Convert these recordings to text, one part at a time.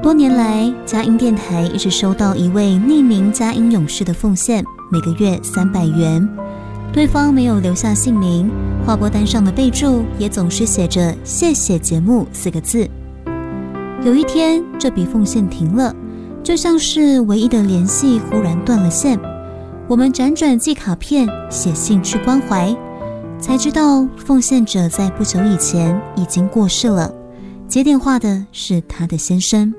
多年来，佳音电台一直收到一位匿名佳音勇士的奉献，每个月300元。对方没有留下姓名，划拨单上的备注也总是写着“谢谢节目”4个字。有一天，这笔奉献停了，就像是唯一的联系忽然断了线。我们辗转寄卡片、写信去关怀，才知道奉献者在不久以前已经过世了，接电话的是他的先生。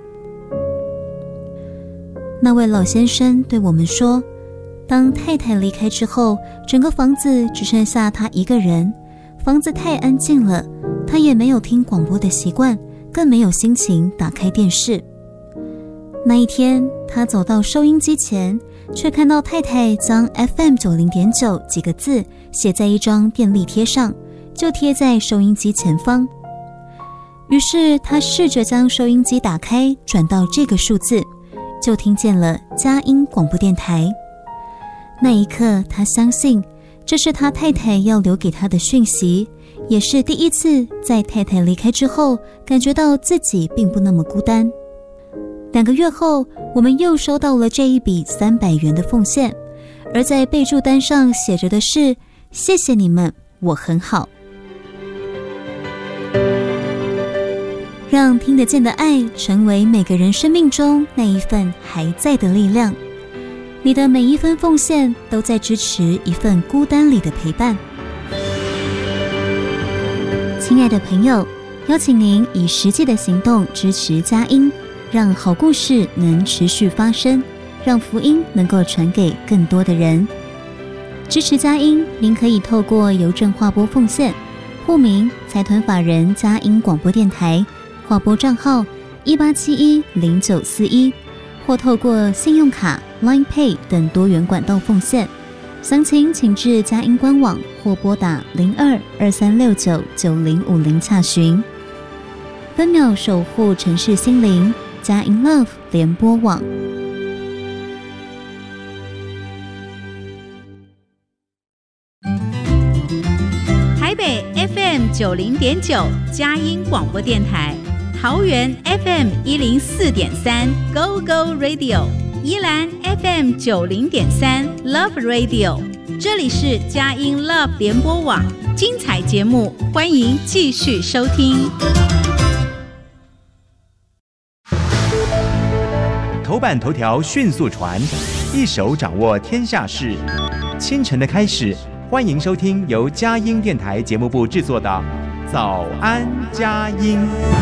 那位老先生对我们说，当太太离开之后，整个房子只剩下他一个人，房子太安静了，他也没有听广播的习惯，更没有心情打开电视。那一天，他走到收音机前，却看到太太将 FM90.9 几个字写在一张便利贴上，就贴在收音机前方。于是他试着将收音机打开，转到这个数字，就听见了佳音广播电台。那一刻，他相信这是他太太要留给他的讯息，也是第一次在太太离开之后，感觉到自己并不那么孤单。2个月后，我们又收到了这一笔300元的奉献，而在备注单上写着的是“谢谢你们，我很好”。让听得见的爱成为每个人生命中那一份还在的力量。你的每一分奉献都在支持一份孤单里的陪伴。亲爱的朋友，邀请您以实际的行动支持佳音，让好故事能持续发生，让福音能够传给更多的人。支持佳音，您可以透过邮政划拨奉献，户名财团法人佳音广播电台，划拨账号18710941，或透过信用卡、Line Pay 等多元管道奉献。详情请至佳音官网或拨打0223699050洽询。分秒守护城市心灵，佳音 Love 联播网。 台北 FM90.9 佳音广播电台，桃园 FM104.3 Go Go Radio， 宜兰 FM90.3 Love Radio， 这里是佳音 Love 联播网，精彩节目欢迎继续收听。 头版头条迅速传，一手掌握天下事。清晨的开始，欢迎收听由佳音电台节目部制作的《早安佳音》。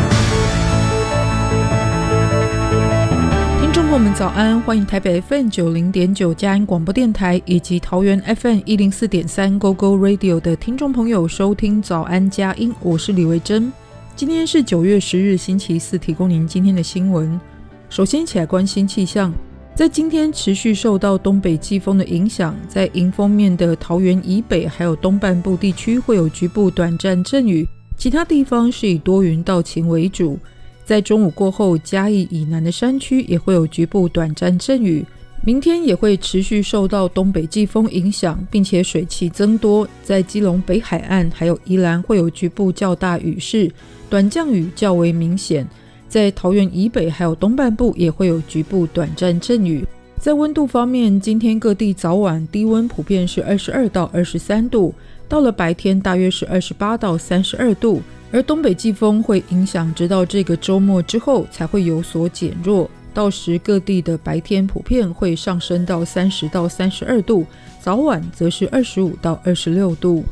听众朋友们早安，欢迎台北 FM90.9 佳音广播电台以及桃园 FM104.3 Go Go Radio 的听众朋友收听早安佳音，我是李维珍。今天是9月10日星期四，提供您今天的新闻。首先一起来关心气象，在今天持续受到东北季风的影响，在迎风面的桃园以北还有东半部地区会有局部短暂阵雨，其他地方是以多云到晴为主。在中午过后，嘉义以南的山区也会有局部短暂阵雨。明天也会持续受到东北季风影响，并且水汽增多，在基隆北海岸还有宜兰会有局部较大雨势，短降雨较为明显。在桃园以北还有东半部也会有局部短暂阵雨。在温度方面，今天各地早晚低温普遍是22到23度，到了白天大约是28到32度，而东北季风会影响直到这个周末之后才会有所减弱，到时各地的白天普遍会上升到30到32度，早晚则是25到26度。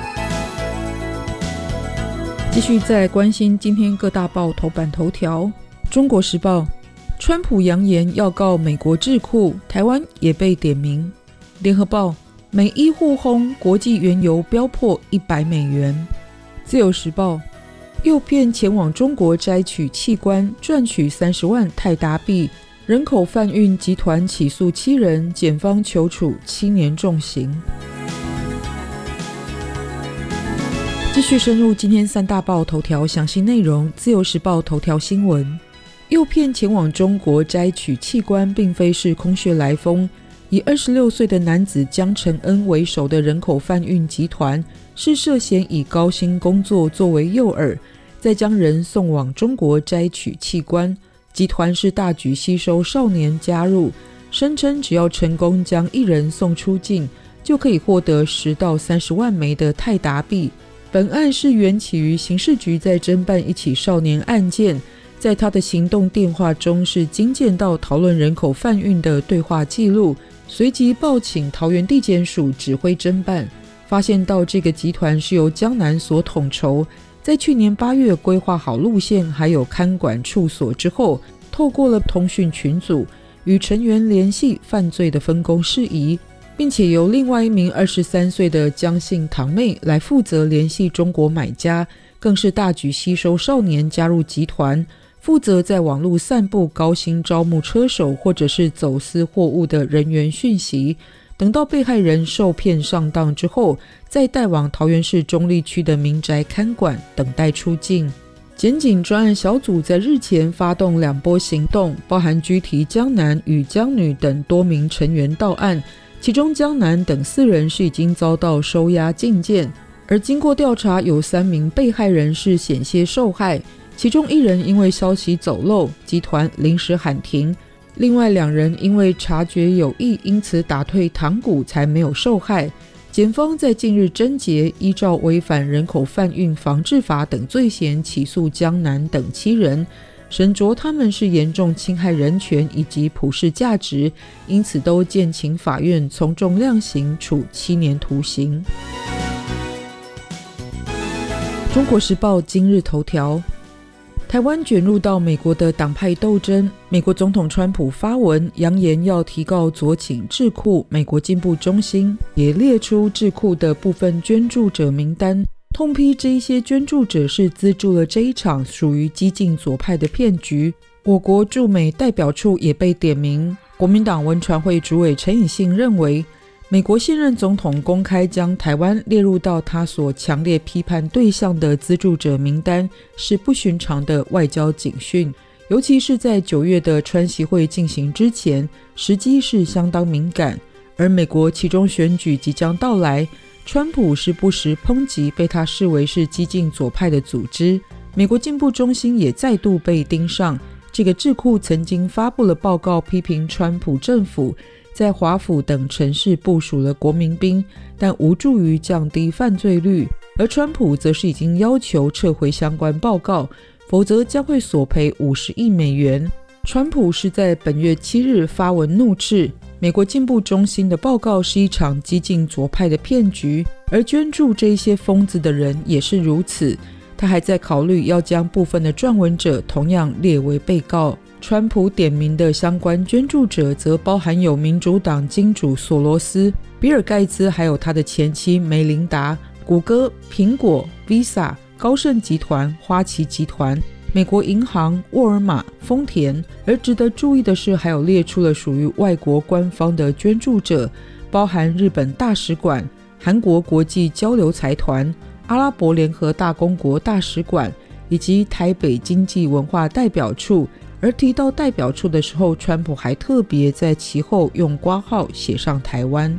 继续再来关心今天各大报头版头条。中国时报，川普扬言要告美国智库，台湾也被点名。联合报，美伊互轰，国际原油飙破$100。自由时报，诱骗前往中国摘取器官，赚取30万泰达币，人口贩运集团起诉7人，检方求处7年重刑。继续深入今天3大报头条详细内容。自由时报头条新闻，诱骗前往中国摘取器官并非是空穴来风，以26岁的男子江承恩为首的人口贩运集团是涉嫌以高薪工作作为诱饵，再将人送往中国摘取器官， 集团是大举吸收少年加入，声称只要成功将一人送出境，就可以获得10到30万枚的泰达币。本案是缘起于刑事局在侦办一起少年案件，在他的行动电话中是经见到讨论人口贩运的对话记录，随即报请桃园地检署指挥侦办，发现到这个集团是由江南所统筹，在去年8月规划好路线还有看管处所之后，透过了通讯群组与成员联系犯罪的分工事宜，并且由另外一名23岁的江姓堂妹来负责联系中国买家，更是大举吸收少年加入集团，负责在网络散布高薪招募车手或者是走私货物的人员讯息，等到被害人受骗上当之后，再带往桃园市中坜区的民宅看管，等待出境。检警专案小组在日前发动2波行动，包含拘提江南与江女等多名成员到案，其中江南等4人是已经遭到收押禁见，而经过调查，有3名被害人是险些受害，其中1人因为消息走漏，集团临时喊停，另外2人因为察觉有异，因此打退堂鼓才没有受害。检方在近日侦结，依照违反人口贩运防治法等罪嫌起诉江南等7人，审酌他们是严重侵害人权以及普世价值，因此都建请法院从重量刑，处7年徒刑。中国时报今日头条，台湾卷入到美国的党派斗争，美国总统川普发文扬言要提告左倾智库美国进步中心，也列出智库的部分捐助者名单，痛批这一些捐助者是资助了这一场属于激进左派的骗局。我国驻美代表处也被点名，国民党文传会主委陈以信认为，美国现任总统公开将台湾列入到他所强烈批判对象的资助者名单，是不寻常的外交警讯，尤其是在9月的川习会进行之前，时机是相当敏感。而美国期中选举即将到来，川普是不时抨击被他视为是激进左派的组织，美国进步中心也再度被盯上。这个智库曾经发布了报告，批评川普政府在华府等城市部署了国民兵，但无助于降低犯罪率，而川普则是已经要求撤回相关报告，否则将会索赔50亿美元。川普是在本月7日发文怒斥美国进步中心的报告是一场激进左派的骗局，而捐助这些疯子的人也是如此。他还在考虑要将部分的撰文者同样列为被告。川普点名的相关捐助者则包含有民主党金主索罗斯、比尔盖茨，还有他的前妻梅琳达、谷歌、苹果、Visa、高盛集团、花旗集团、美国银行、沃尔玛、丰田。而值得注意的是，还有列出了属于外国官方的捐助者，包含日本大使馆、韩国国际交流财团、阿拉伯联合大公国大使馆以及台北经济文化代表处。而提到代表处的时候，川普还特别在其后用括号写上台湾。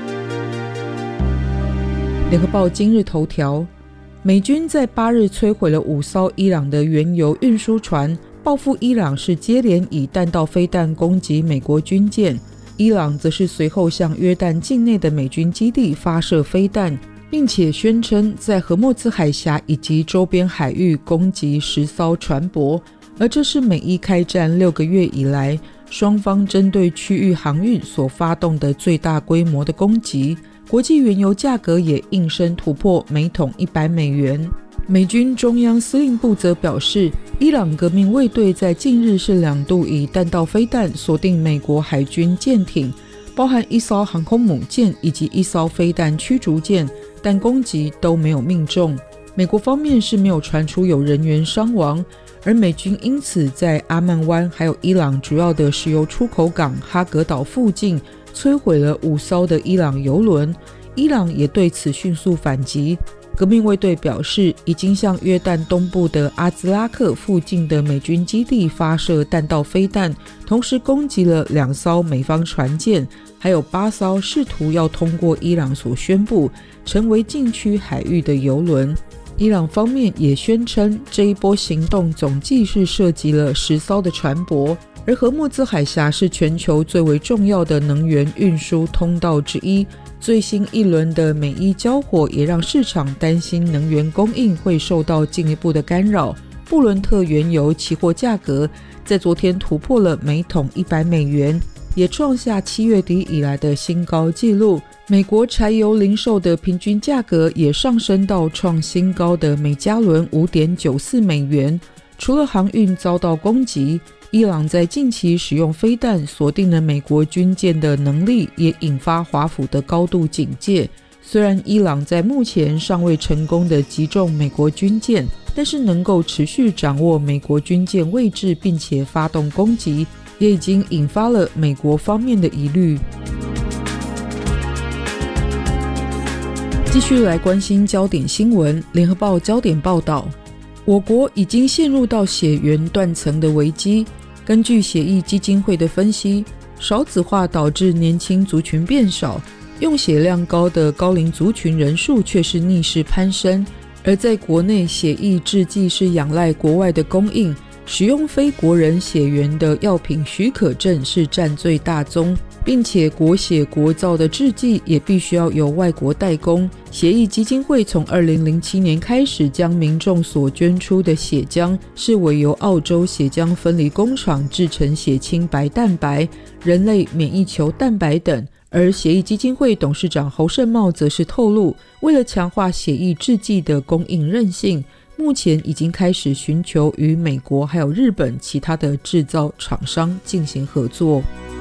联合报今日头条，美军在8日摧毁了5艘伊朗的原油运输船，报复伊朗是接连以弹道飞弹攻击美国军舰，伊朗则是随后向约旦境内的美军基地发射飞弹，并且宣称在荷默兹海峡以及周边海域攻击10艘船舶。而这是美伊开战6个月以来，双方针对区域航运所发动的最大规模的攻击，国际原油价格也应声突破每桶100美元。美军中央司令部则表示，伊朗革命卫队在近日是2度以弹道飞弹锁定美国海军舰艇，包含1艘航空母舰以及1艘飞弹驱逐舰，但攻击都没有命中。美国方面是没有传出有人员伤亡，而美军因此在阿曼湾还有伊朗主要的石油出口港哈格岛附近摧毁了5艘的伊朗油轮，伊朗也对此迅速反击。革命卫队表示，已经向约旦东部的阿兹拉克附近的美军基地发射弹道飞弹，同时攻击了2艘美方船舰，还有8艘试图要通过伊朗所宣布成为禁区海域的油轮。 伊朗方面也宣称，这一波行动总计是涉及了10艘的船舶，而荷木兹海峡是全球最为重要的能源运输通道之一。最新一轮的美伊交火也让市场担心能源供应会受到进一步的干扰。布伦特原油期货价格在昨天突破了每桶100美元，也创下7月底以来的新高纪录。美国柴油零售的平均价格也上升到创新高的每加仑 5.94 美元。除了航运遭到攻击，伊朗在近期使用飞弹锁定了美国军舰的能力，也引发华府的高度警戒。虽然伊朗在目前尚未成功的击中美国军舰，但是能够持续掌握美国军舰位置并且发动攻击，也已经引发了美国方面的疑虑。继续来关心焦点新闻，联合报焦点报道，我国已经陷入到血源断层的危机。根据血液基金会的分析，少子化导致年轻族群变少，用血量高的高龄族群人数却是逆势攀升。而在国内，血液制剂是仰赖国外的供应，使用非国人血源的药品许可证是占最大宗，并且国血国造的制剂也必须要由外国代工。血液基金会从2007年开始将民众所捐出的血浆视为由澳洲血浆分离工厂制成血清白蛋白、人类免疫球蛋白等。而血液基金会董事长侯胜茂则是透露，为了强化血液制剂的供应韧性，目前已经开始寻求与美国还有日本其他的制造厂商进行合作。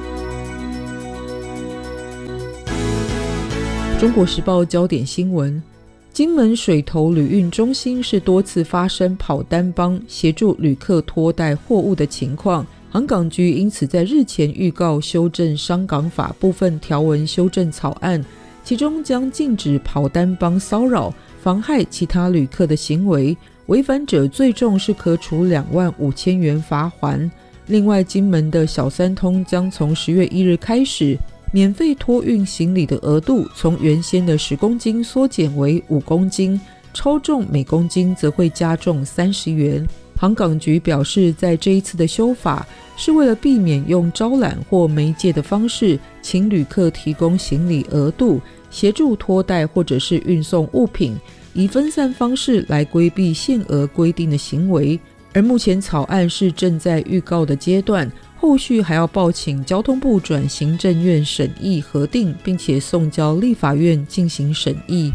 中国时报焦点新闻，金门水头旅运中心是多次发生跑单帮协助旅客拖带货物的情况，航港局因此在日前预告修正商港法部分条文修正草案，其中将禁止跑单帮骚扰、妨害其他旅客的行为，违反者最重是可处25000元罚锾。另外，金门的小三通将从10月1日开始，免费托运行李的额度从原先的10公斤缩减为5公斤，超重每公斤则会加重30元。航港局表示，在这一次的修法是为了避免用招揽或媒介的方式请旅客提供行李额度，协助拖带或者是运送物品，以分散方式来规避限额规定的行为。而目前草案是正在预告的阶段，后续还要报请交通部转行政院审议核定，并且送交立法院进行审议。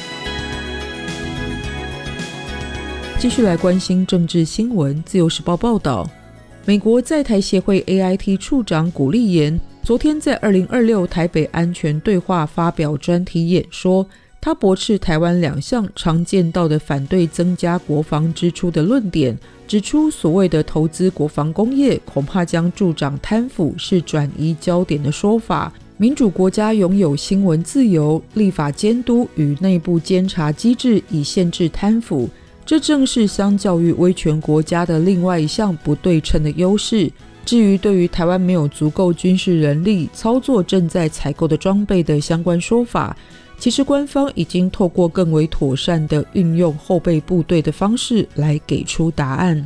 继续来关心政治新闻，自由时报报道，美国在台协会 AIT 处长古立言昨天在2026台北安全对话发表专题演说，他驳斥台湾2项常见到的反对增加国防支出的论点，指出所谓的投资国防工业恐怕将助长贪腐，是转移焦点的说法。民主国家拥有新闻自由、立法监督与内部监察机制，以限制贪腐，这正是相较于威权国家的另外一项不对称的优势。至于对于台湾没有足够军事人力操作正在采购的装备的相关说法，其实官方已经透过更为妥善的运用后备部队的方式来给出答案。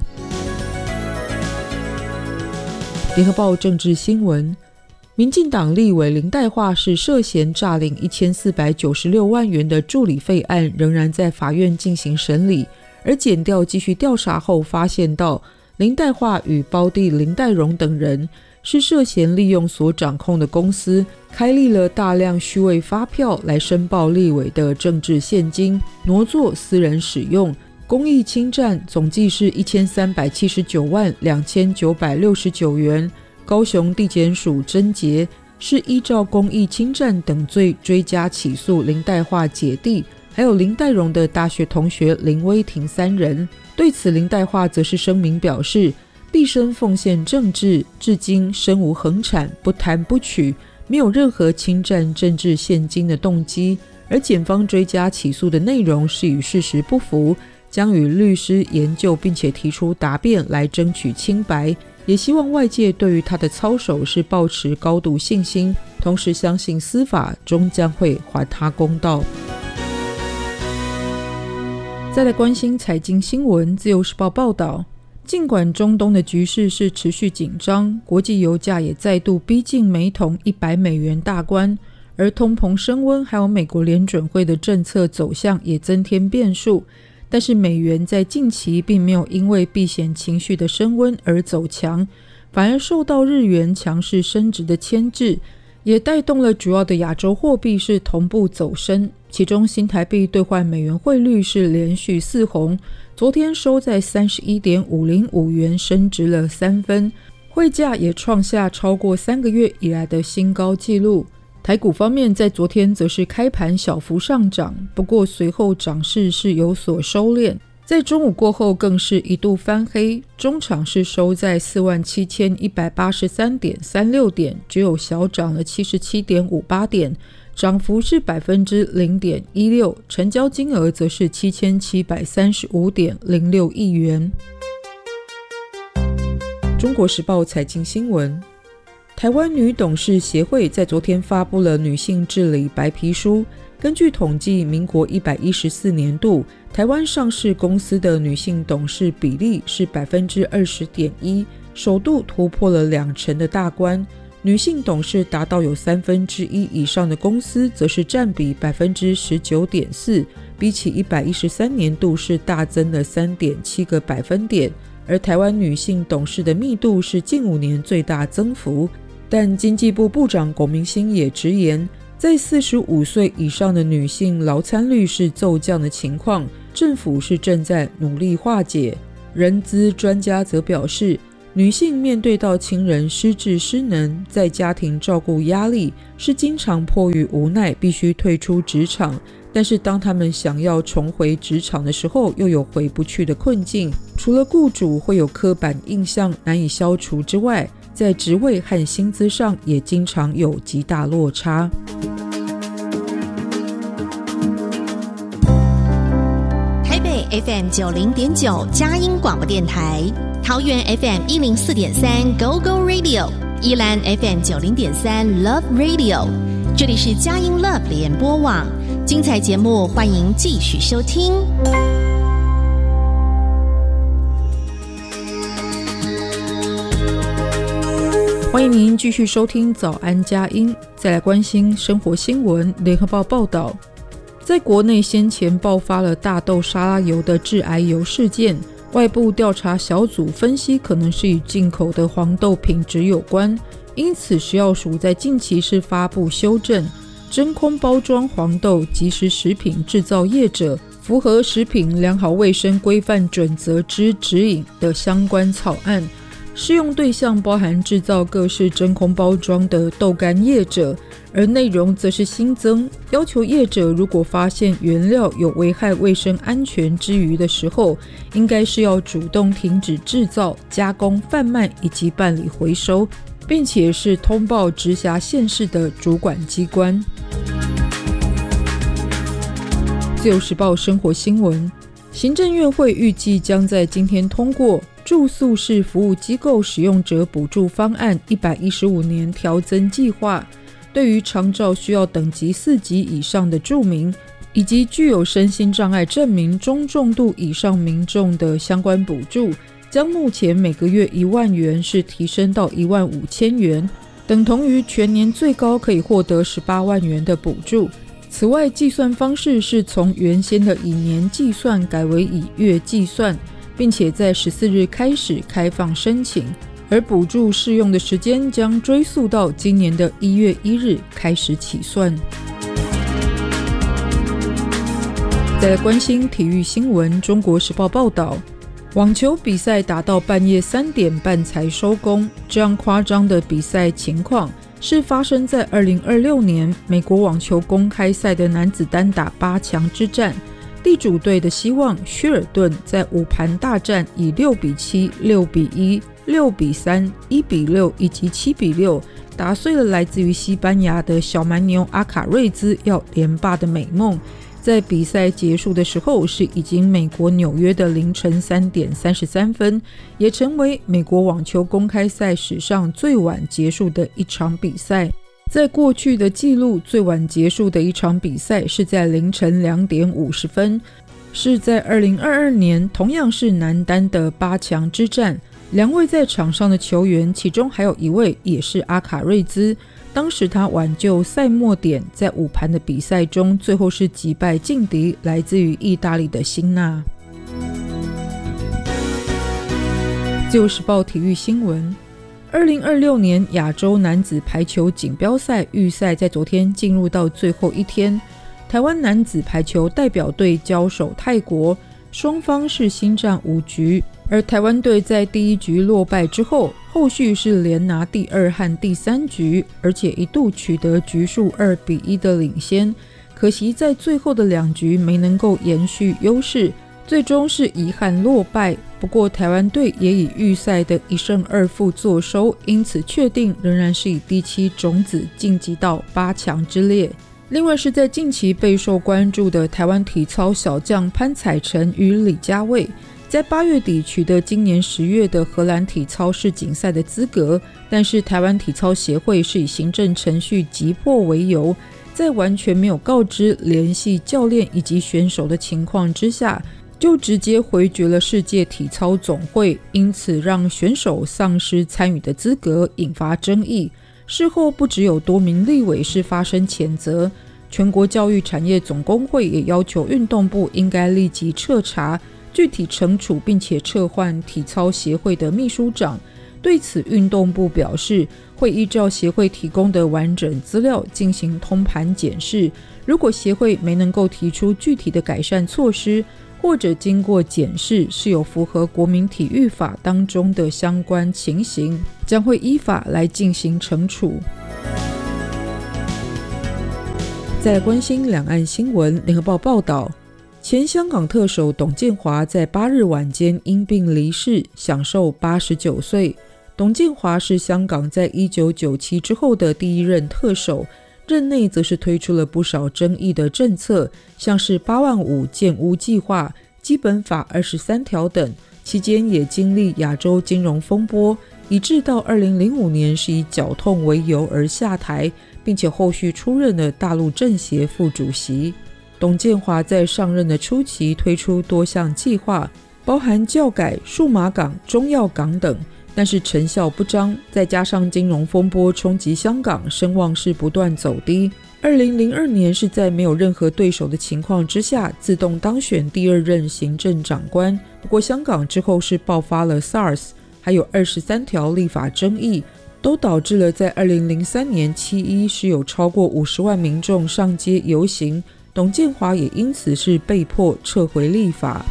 联合报政治新闻，民进党立委林岱樺是涉嫌诈领1496万元的助理费案仍然在法院进行审理，而检调继续调查后发现到，林岱樺与胞弟林岱荣等人是涉嫌利用所掌控的公司开立了大量虚伪发票来申报立委的政治现金，挪作私人使用，公益侵占总计是1379万2969元。高雄地检署侦结是依照公益侵占等罪追加起诉林岱樺姐弟还有林岱荣的大学同学林威霆3人。对此，林岱樺则是声明表示，毕生奉献政治，至今身无横产，不贪不取，没有任何侵占政治现金的动机，而检方追加起诉的内容是与事实不符，将与律师研究并且提出答辩来争取清白，也希望外界对于他的操守是抱持高度信心，同时相信司法终将会还他公道。 再来关心财经新闻，自由时报报道，尽管中东的局势是持续紧张，国际油价也再度逼近每桶$100大关，而通膨升温还有美国联准会的政策走向也增添变数，但是美元在近期并没有因为避险情绪的升温而走强，反而受到日元强势升值的牵制，也带动了主要的亚洲货币是同步走升，其中新台币兑换美元汇率是连续4红，昨天收在 31.505 元，升值了3分，汇价也创下超过3个月以来的新高纪录。台股方面在昨天则是开盘小幅上涨，不过随后涨势是有所收敛，在中午过后更是一度翻黑，中场是收在 47,183.36 点，只有小涨了 77.58 点，涨幅是 0.16%， 成交金额则是 7,735.06 亿元。中国时报财经新闻，台湾女董事协会在昨天发布了女性治理白皮书，根据统计，民国114年度台湾上市公司的女性董事比例是 20.1%， 首度突破了2成的大关，女性董事达到有1/3以上的公司则是占比 19.4%， 比起113年度是大增了 3.7个百分点，而台湾女性董事的密度是近5年最大增幅。但经济部部长龚明鑫也直言，在45岁以上的女性劳参率是骤降的情况，政府是正在努力化解。人资专家则表示，女性面对到亲人失智失能，在家庭照顾压力，是经常迫于无奈必须退出职场，但是当他们想要重回职场的时候，又有回不去的困境。除了雇主会有刻板印象难以消除之外，在职位和薪资上也经常有极大落差。 台北 FM90.9 佳音广播电台，桃园 FM104.3 Go Go Radio， 宜兰 FM90.3 Love Radio， 这里是佳音 Love 联播网，精彩节目欢迎继续收听。 欢迎您继续收听早安佳音，再来关心生活新闻。联合报报道，在国内先前爆发了大豆沙拉油的致癌油事件，外部调查小组分析可能是与进口的黄豆品质有关，因此食药署在近期是发布修正真空包装黄豆即食食品制造业者符合食品良好卫生规范准则之指引的相关草案，适用对象包含制造各式真空包装的豆干业者，而内容则是新增要求业者如果发现原料有危害卫生安全之余的时候，应该是要主动停止制造、加工、贩卖以及办理回收，并且是通报直辖县市的主管机关。自由时报生活新闻，行政院会预计将在今天通过住宿式服务机构使用者补助方案115年调增计划，对于长照需要等级4级以上的住民，以及具有身心障碍证明中重度以上民众的相关补助，将目前每个月1万元是提升到15000元，等同于全年最高可以获得18万元的补助。此外，计算方式是从原先的以年计算改为以月计算，并且在14日开始开放申请，而补助适用的时间将追溯到今年的1月1日开始起算。再来关心体育新闻，中国时报报道，网球比赛打到半夜3点半才收工，这样夸张的比赛情况是发生在2026年美国网球公开赛的男子单打8强之战，地主队的希望薛尔顿在5盘大战以6-7、6-1、6-3、1-6以及7-6打碎了来自于西班牙的小蛮牛阿卡瑞兹要连霸的美梦。在比赛结束的时候是已经美国纽约的凌晨3点33分，也成为美国网球公开赛史上最晚结束的一场比赛。在过去的记录，最晚结束的一场比赛是在凌晨2点50分， 是在2022年，同样是男单的8强之战。2位在场上的球员，其中还有一位也是阿卡瑞兹。当时他挽救赛末点，在5盘的比赛中，最后是击败劲敌，来自于意大利的辛纳。自由时报体育新闻：2026年亚洲男子排球锦标赛预赛在昨天进入到最后一天，台湾男子排球代表队交手泰国，双方是新战5局，而台湾队在第1局落败之后，后续是连拿第2和第3局，而且一度取得局数2-1的领先，可惜在最后的2局没能够延续优势，最终是遗憾落败。不过台湾队也以预赛的1胜2负作收，因此确定仍然是以第7种子晋级到8强之列。另外是在近期备受关注的台湾体操小将潘采成与李佳蔚，在8月底取得今年10月的荷兰体操世锦赛的资格，但是台湾体操协会是以行政程序急迫为由，在完全没有告知联系教练以及选手的情况之下，就直接回绝了世界体操总会，因此让选手丧失参与的资格，引发争议。事后不只有多名立委是发声谴责，全国教育产业总工会也要求运动部应该立即彻查，具体惩处并且撤换体操协会的秘书长。对此运动部表示，会依照协会提供的完整资料进行通盘检视，如果协会没能够提出具体的改善措施，或者经过检视是有符合国民体育法当中的相关情形，将会依法来进行惩处。再来关心两岸新闻，联合报报道，前香港特首董建华在8日晚间因病离世，享寿89岁。董建华是香港在1997之后的第1任特首，任内则是推出了不少争议的政策，像是8万5建屋计划、基本法23条等，期间也经历亚洲金融风波，以致到2005年是以脚痛为由而下台，并且后续出任了大陆政协副主席。董建华在上任的初期推出多项计划，包含教改、数码港、中药港等，但是成效不彰，再加上金融风波冲击香港，声望是不断走低。2002年是在没有任何对手的情况之下，自动当选第2任行政长官。不过香港之后是爆发了 SARS， 还有23条立法争议，都导致了在2003年7·1是有超过50万民众上街游行，董建华也因此是被迫撤回立法。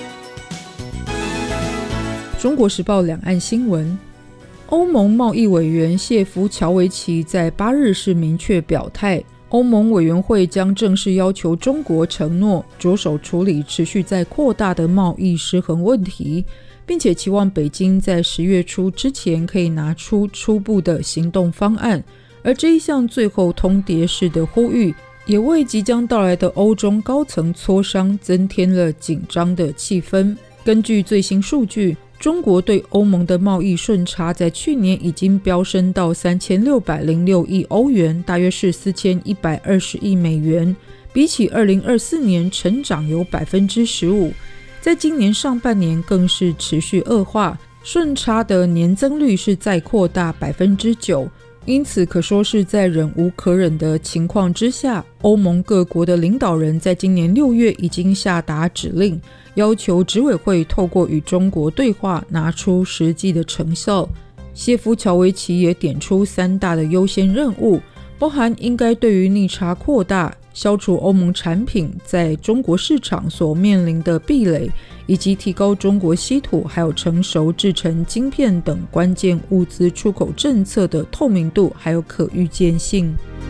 中国时报两岸新闻，欧盟贸易委员谢夫乔维奇在8日是明确表态，欧盟委员会将正式要求中国承诺着手处理持续在扩大的贸易失衡问题，并且期望北京在10月初之前可以拿出初步的行动方案。而这一项最后通牒式的呼吁，也为即将到来的欧中高层磋商增添了紧张的气氛。根据最新数据，中国对欧盟的贸易顺差在去年已经飙升到3606亿欧元，大约是4120亿美元，比起2024年成长有 15%， 在今年上半年更是持续恶化，顺差的年增率是再扩大 9%。因此可说是在忍无可忍的情况之下，欧盟各国的领导人在今年6月已经下达指令，要求执委会透过与中国对话拿出实际的成效。谢夫乔维奇也点出3大的优先任务，包含应该对于逆差扩大、消除欧盟产品在中国市场所面临的壁垒，以及提高中国稀土还有成熟制成晶片等关键物资出口政策的透明度还有可预见性。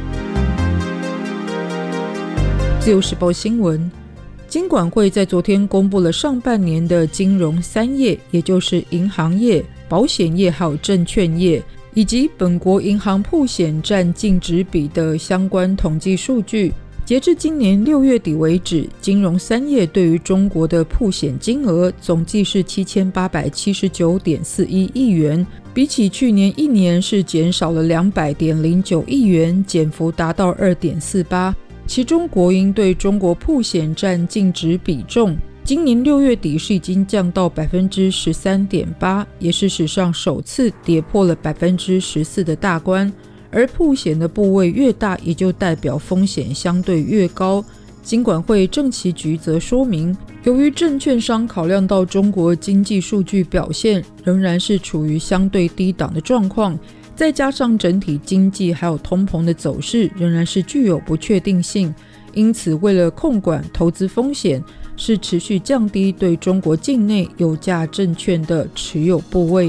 自由时报新闻，金管会在昨天公布了上半年的金融3业，也就是银行业、保险业还有证券业，以及本国银行曝险占净值比的相关统计数据。截至今年6月底为止，金融3业对于中国的曝险金额总计是 7879.41 亿元，比起去年一年是减少了200.09亿元，减幅达到 2.48%。 其中国营对中国曝险占净值比重，今年6月底是已经降到 13.8%， 也是史上首次跌破了 14% 的大关。而曝险的部位越大，也就代表风险相对越高。金管会证期局则说明，由于证券商考量到中国经济数据表现仍然是处于相对低档的状况，再加上整体经济还有通膨的走势仍然是具有不确定性，因此为了控管投资风险，是持续降低对中国境内有价证券的持有部位。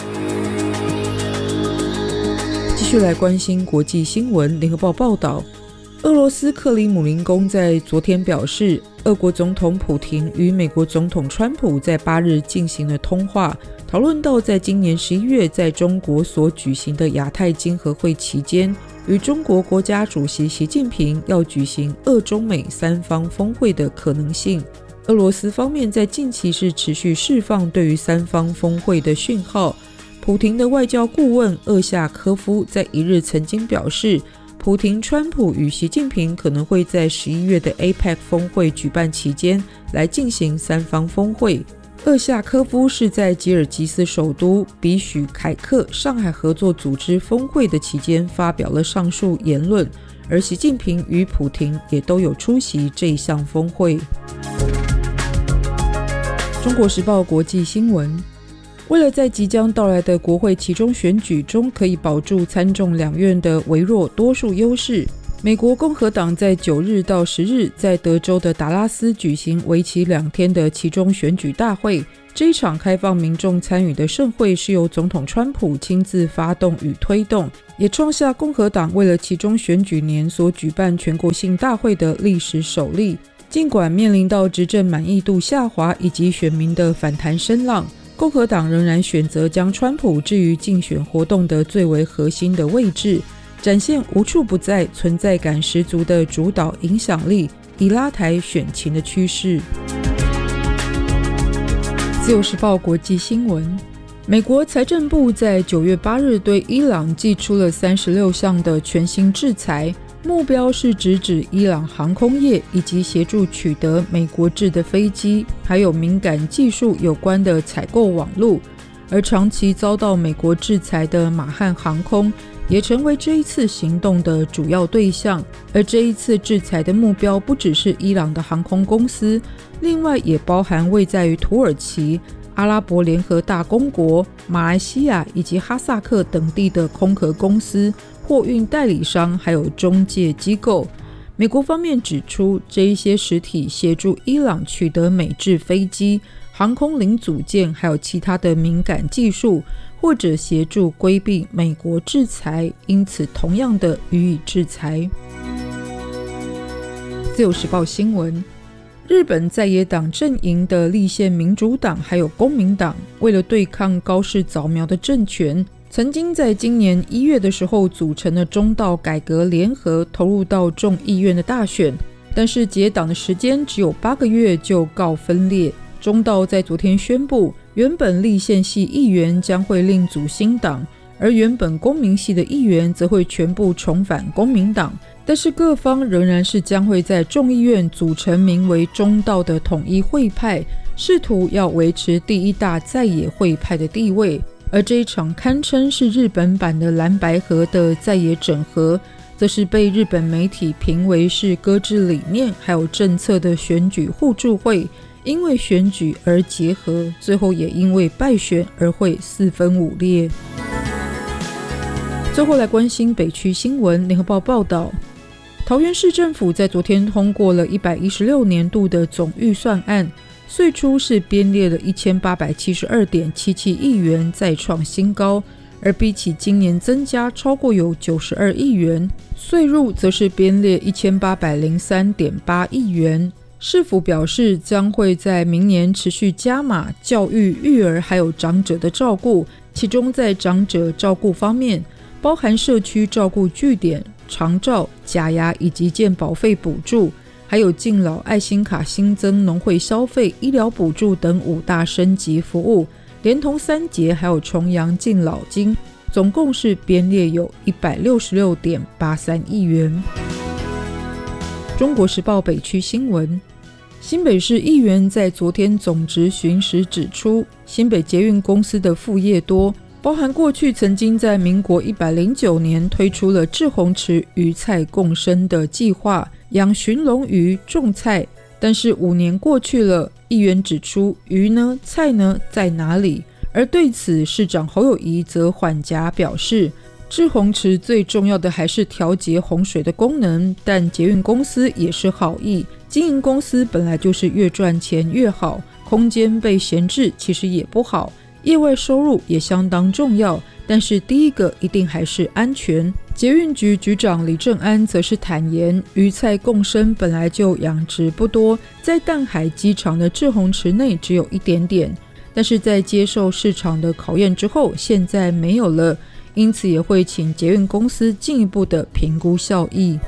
继续来关心国际新闻，联合报报道，俄罗斯克里姆林宫在昨天表示，俄国总统普廷与美国总统川普在8日进行了通话，讨论到在今年11月在中国所举行的亚太经合会期间，与中国国家主席习近平要举行俄中美3方峰会的可能性。俄罗斯方面在近期是持续释放对于3方峰会的讯号。普廷的外交顾问厄夏科夫在1日曾经表示，普廷、川普与习近平可能会在11月的 APEC 峰会举办期间来进行3方峰会。厄夏科夫是在吉尔吉斯首都比许凯克上海合作组织峰会的期间发表了上述言论，而习近平与普廷也都有出席这一项峰会。中国时报国际新闻，为了在即将到来的国会期中选举中可以保住参众两院的微弱多数优势，美国共和党在9日到10日在德州的达拉斯举行为期2天的期中选举大会。这一场开放民众参与的盛会是由总统川普亲自发动与推动，也创下共和党为了期中选举年所举办全国性大会的历史首例。尽管面临到执政满意度下滑以及选民的反弹声浪，共和党仍然选择将川普置于竞选活动的最为核心的位置，展现无处不在、存在感十足的主导影响力，以拉抬选情的趋势。自由时报国际新闻，美国财政部在9月8日对伊朗祭出了36项的全新制裁，目标是直指伊朗航空业以及协助取得美国制的飞机还有敏感技术有关的采购网路，而长期遭到美国制裁的马汉航空也成为这一次行动的主要对象。而这一次制裁的目标不只是伊朗的航空公司，另外也包含位在于土耳其、阿拉伯联合大公国、马来西亚以及哈萨克等地的空壳公司、货运代理商还有中介机构。美国方面指出，这一些实体协助伊朗取得美制飞机、航空零组件还有其他的敏感技术，或者协助规避美国制裁，因此同样的予以制裁。自由时报新闻，日本在野党阵营的立宪民主党还有公民党，为了对抗高市早苗的政权，曾经在今年1月的时候组成了中道改革联合，投入到众议院的大选，但是结党的时间只有8个月就告分裂。中道在昨天宣布，原本立宪系议员将会另组新党，而原本公民系的议员则会全部重返公民党，但是各方仍然是将会在众议院组成名为中道的统一会派，试图要维持第一大在野会派的地位。而这一场堪称是日本版的蓝白合的在野整合，则是被日本媒体评为是搁置理念还有政策的选举互助会，因为选举而结合，最后也因为败选而会4分5裂。最后来关心北区新闻，联合报报道，桃园市政府在昨天通过了116年度的总预算案，岁出是编列了 1872.77 亿元，再创新高，而比起今年增加超过有92亿元，岁入则是编列 1803.8 亿元。市府表示将会在明年持续加码教育、育儿还有长者的照顾，其中在长者照顾方面，包含社区照顾据点、长照、假牙以及健保费补助，还有敬老爱心卡新增农会消费、医疗补助等5大升级服务，连同3节还有重阳敬老金，总共是编列有 166.83 亿元。 中国时报北区新闻，新北市议员在昨天总质询时指出，新北捷运公司的副业多，包含过去曾经在民国109年推出了志洪池鱼菜共生的计划，养鲟龙鱼种菜，但是5年过去了，议员指出鱼呢菜呢在哪里？而对此市长侯友宜则缓颊表示，志洪池最重要的还是调节洪水的功能，但捷运公司也是好意，经营公司本来就是越赚钱越好，空间被闲置其实也不好，业外收入也相当重要，但是第一个一定还是安全。捷运局局长李正安则是坦言，鱼菜共生本来就养殖不多，在淡海机场的志洪池内只有一点点，但是在接受市场的考验之后，现在没有了，因此也会请捷运公司进一步的评估效益。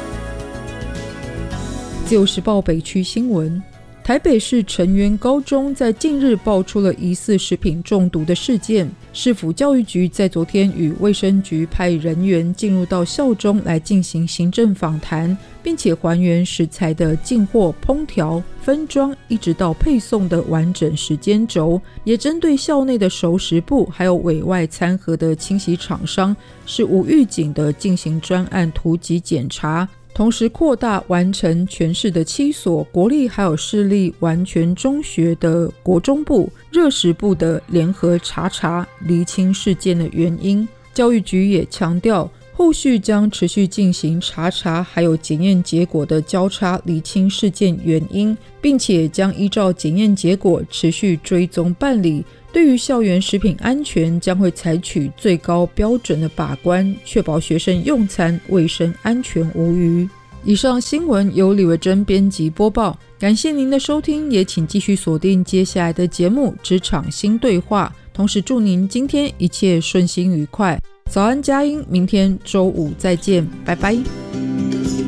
自由时报北区新闻，台北市成员高中在近日爆出了疑似食品中毒的事件，市府教育局在昨天与卫生局派人员进入到校中来进行行政访谈，并且还原食材的进货、烹调、分装一直到配送的完整时间轴，也针对校内的熟食部还有委外餐盒的清洗厂商是无预警的进行专案突击检查，同时扩大完成全市的7所国立还有市立完全中学的国中部、热食部的联合查，厘清事件的原因。教育局也强调，后续将持续进行查还有检验结果的交叉厘清事件原因，并且将依照检验结果持续追踪办理，对于校园食品安全将会采取最高标准的把关，确保学生用餐卫生安全无虞。以上新闻由李维珍编辑播报，感谢您的收听，也请继续锁定接下来的节目《职场新对话》，同时祝您今天一切顺心愉快。早安佳音，明天周五再见，拜拜。